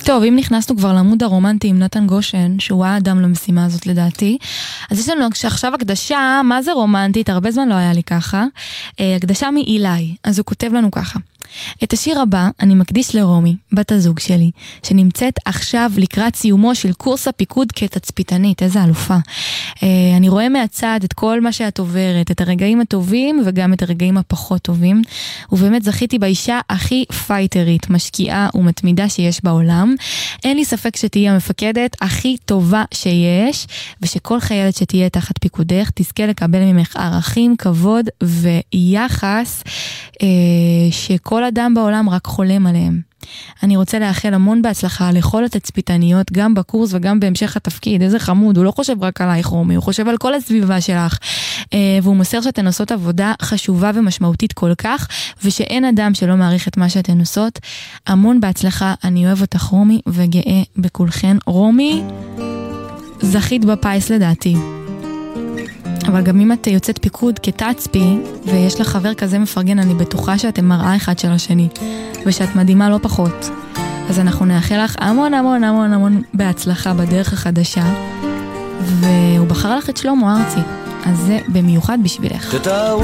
טוב, אם נכנסנו כבר לעמוד הרומנטי עם נתן גושן, שהוא האדם למשימה הזאת לדעתי, אז יש לנו עכשיו הקדשה, מה זה רומנטית? הרבה זמן לא היה לי ככה. הקדשה מאילי, אז הוא כותב לנו ככה. את השיר הבא אני מקדיש לרומי, בת הזוג שלי, שנמצאת עכשיו לקראת סיומו של קורס הפיקוד כתצפיתנית, איזה אלופה. אני רואה מהצד את כל מה שאת עוברת, את הרגעים הטובים וגם את הרגעים הפחות טובים, ובאמת זכיתי באישה הכי פייטרית, משקיעה ומתמידה שיש בעולם. אין לי ספק שתהיה המפקדת הכי טובה שיש, ושכל חיילת שתהיה תחת פיקודך תזכה לקבל ממך ערכים, כבוד ויחס שכל אדם בעולם רק חולם עליהם. אני רוצה לאחל המון בהצלחה לכל התצפיתניות, גם בקורס וגם בהמשך התפקיד. איזה חמוד, הוא לא חושב רק עלייך רומי, הוא חושב על כל הסביבה שלך. והוא מוסר שאתן עושות עבודה חשובה ומשמעותית כל כך, ושאין אדם שלא מעריך את מה שאתן עושות. המון בהצלחה, אני אוהב אותך רומי, וגאה בכולכן. רומי, זכית בפייס לדעתי. אבל גם אם את יוצאת פיקוד כתצפי, ויש לך חבר כזה מפרגן, אני בטוחה שאתם מראה אחד של השני, ושאת מדהימה לא פחות. אז אנחנו נאחל לך המון המון המון המון בהצלחה בדרך החדשה, והוא בחר לך את שלמה ארצי, אז זה במיוחד בשבילך.